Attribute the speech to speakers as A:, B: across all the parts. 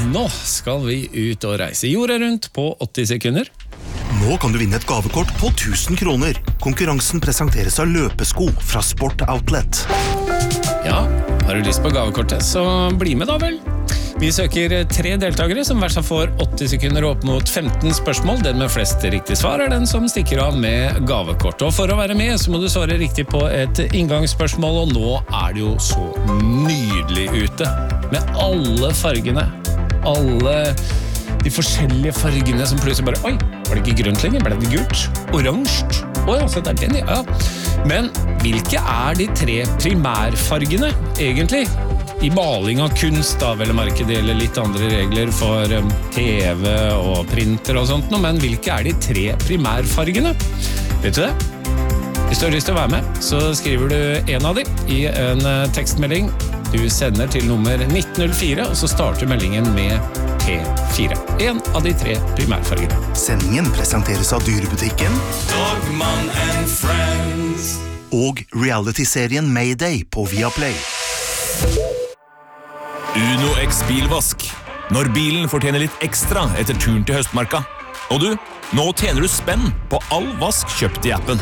A: Nå skal vi ut og reise jorda rundt på 80 sekunder.
B: Nå kan du vinne et gavekort på 1000 kroner. Konkurransen presenteres av løpesko fra Sport Outlet.
A: Ja, har du lyst på gavekortet, så bli med da vel. Vi søker 3 deltakere som hver seg får 80 sekunder opp mot 15 spørsmål. Den med flest riktig svar den som stikker av med gavekort. Og for å være med så må du svare riktig på et inngangsspørsmål, og nå det jo så nydelig ute. Med alle fargene, alle de forskjellige fargene som plutselig bare, oi, var det ikke grønt lenger? Ble det gult? Oransje? Oi, altså det den, ja. Men hvilke de 3 primærfargene egentlig? I maling av kunst da, vel å merke, det gjelder litt andre regler for TV og printer og sånt, men hvilke de 3 primærfargene? Vet du det? Hvis du har lyst til å være med, så skriver du en av dem i en tekstmelding. Du sender til nummer 1904, og så starter meldingen med P4. En av de 3 primærfargene.
B: Sendingen presenteres av Dyrebutikken
A: Dogman and Friends
B: og reality-serien Mayday på Viaplay.
C: Uno X bilvask. Når bilen fortjener litt ekstra etter turen til høstmarka. Og du, nå tjener du spenn på all vask kjøpt i appen.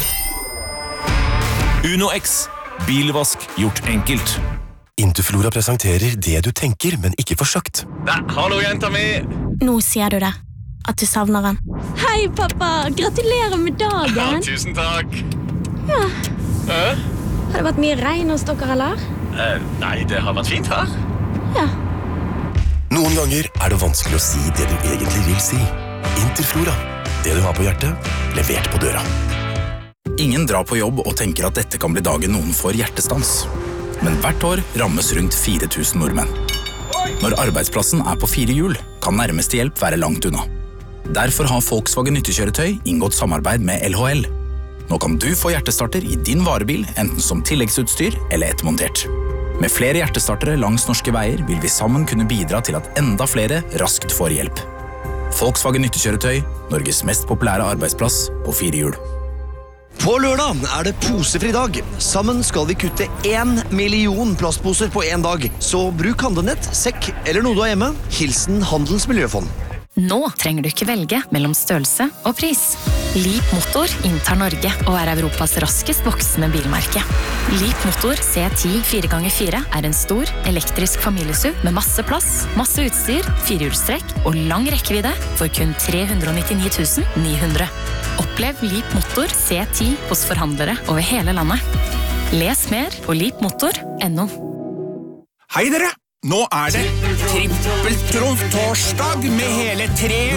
C: Uno X. Bilvask gjort enkelt.
D: Interflora presenterer det du tenker, men ikke får sagt.
C: Hallo, jenta mi!
E: Nå sier du det, at du savner han. Hei, pappa! Gratulerer med dagen!
C: Tusen takk!
E: Ja. Har det vært mye regn hos dere, eller?
C: Nei, det har vært fint her.
E: Ja.
D: Noen ganger det vanskelig å si det du egentlig vil si. Interflora. Det du har på hjertet, levert på døra.
F: Ingen drar på jobb og tenker at dette kan bli dagen noen får hjertestans. Men hvert år rammes rundt 4000 nordmenn. Når arbeidsplassen på 4 hjul, kan nærmeste hjelp være langt unna. Derfor har Volkswagen nyttekjøretøy inngått samarbeid med LHL. Nå kan du få hjertestarter i din varebil, enten som tilleggsutstyr eller ettermontert. Med flere hjertestartere langs norske veier vil vi sammen kunne bidra til at enda flere raskt får hjelp. Volkswagen nyttekjøretøy, Norges mest populære arbeidsplass på 4 hjul.
G: På lørdag det posefri dag. Sammen skal vi kutte 1 million plastposer på en dag. Så bruk handlenett, sekk eller noe du har hjemme. Hilsen Handelens Miljøfond.
H: Nå trenger du ikke velge mellom størrelse og pris. Leap Motor inntar Norge og Europas raskest voksende bilmerke. Leap Motor C10 4x4 en stor, elektrisk familieSUV med masse plass, masse utstyr, 4-hjulstrekk og lang rekkevidde for kun 399 900. Opplev Leap Motor C10 hos forhandlere over hele landet. Les mer på leapmotor.no.
I: Hei dere! Nå det trippeltrumf-torsdag med hele 3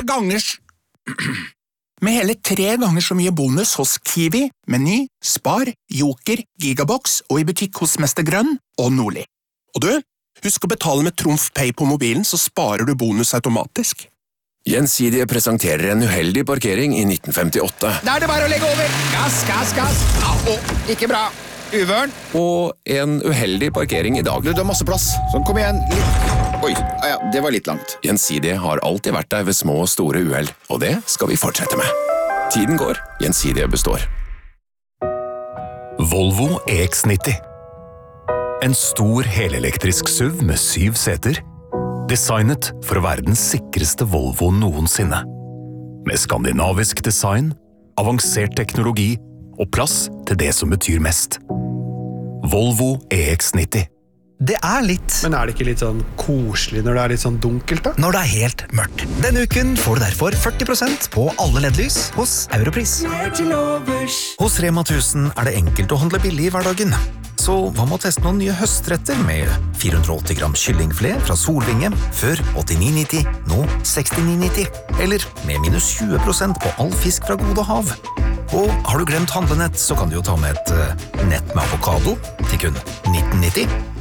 I: ganger så mye bonus hos Kiwi, Meny, Spar, Joker, Gigabox og i butikk hos Mester Grønn og Nordli. Og du, husk å betale med Trumf Pay på mobilen, så sparer du bonus automatisk.
D: Gjensidige presenterer en uheldig parkering i 1958.
I: Da det bare å legge over! Gass, gass, gass! Ikke bra! Uvørn.
D: Og en uheldig parkering i dag.
I: Du har masse plass. Sånn, kom igjen. Oi, ja, det var litt langt.
D: Gjensidige har alltid vært der ved små og store uheld, og det skal vi fortsette med. Tiden går, Gjensidige består.
J: Volvo EX90. En stor helelektrisk SUV med 7 seter. Designet for å være den sikreste Volvo noensinne. Med skandinavisk design, avansert teknologi og plass til det som betyr mest. Volvo EX90.
K: Det litt.
L: Men det ikke litt sånn koselig når det litt sånn dunkelt da?
K: Når det helt mørkt. Denne uken får du derfor 40% på alle LED-lys hos Europris. Hos Rema 1000 det enkelt å handle billig i hverdagen. Så hva med å teste noen nye høstretter med 480 gram kyllingfilet fra Solvinge før 89,90, nå 69,90. Eller med minus 20% på all fisk fra Gode Hav. Og har du glemt handlenett, så kan du jo ta med et nett med avokado til kun 19,90.